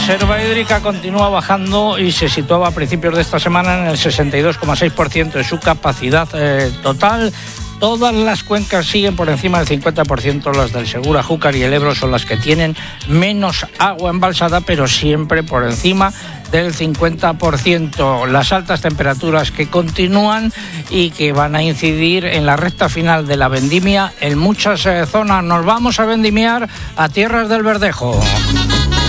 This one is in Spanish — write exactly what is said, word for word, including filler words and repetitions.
reserva hídrica continúa bajando y se situaba a principios de esta semana en el sesenta y dos coma seis por ciento de su capacidad eh, total. Todas las cuencas siguen por encima del cincuenta por ciento, las del Segura, Júcar y el Ebro son las que tienen menos agua embalsada, pero siempre por encima del cincuenta por ciento. Las altas temperaturas que continúan y que van a incidir en la recta final de la vendimia en muchas eh, zonas. Nos vamos a vendimiar a Tierras del Verdejo.